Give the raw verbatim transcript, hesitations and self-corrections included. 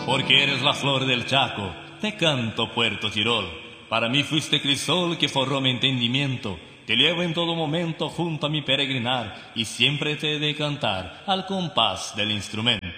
porque eres la flor del Chaco, te canto Puerto Tirol. Para mí fuiste crisol que forró mi entendimiento, te llevo en todo momento junto a mi peregrinar, y siempre te he de cantar al compás del instrumento.